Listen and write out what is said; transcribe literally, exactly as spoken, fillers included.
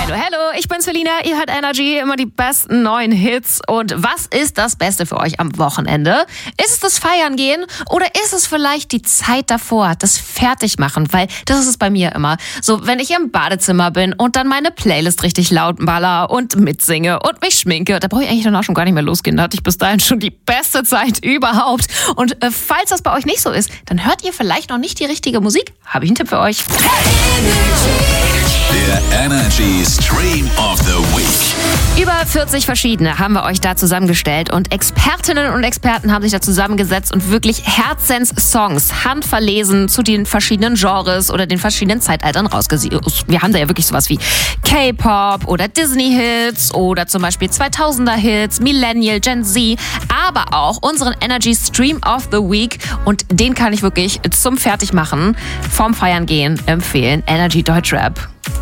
Hallo, hallo, ich bin's Felina, ihr hört Energy, immer die besten neuen Hits. Und was ist das Beste für euch am Wochenende? Ist es das Feiern gehen oder ist es vielleicht die Zeit davor, das Fertigmachen? Weil das ist es bei mir immer. So, wenn ich im Badezimmer bin und dann meine Playlist richtig laut baller und mitsinge und mich schminke, da brauche ich eigentlich dann auch schon gar nicht mehr losgehen. Da hatte ich bis dahin schon die beste Zeit überhaupt. Und äh, falls das bei euch nicht so ist, dann hört ihr vielleicht noch nicht die richtige Musik. Habe ich einen Tipp für euch. Der Energy Stream of the Week. Über vierzig verschiedene haben wir euch da zusammengestellt und Expertinnen und Experten haben sich da zusammengesetzt und wirklich Herzenssongs handverlesen zu den verschiedenen Genres oder den verschiedenen Zeitaltern rausgesucht. Wir haben da ja wirklich sowas wie K-Pop oder Disney-Hits oder zum Beispiel zweitausender-Hits, Millennial, Gen Z, aber auch unseren Energy Stream of the Week und den kann ich wirklich zum Fertigmachen, vorm Feiern gehen empfehlen. Energy Deutschrap.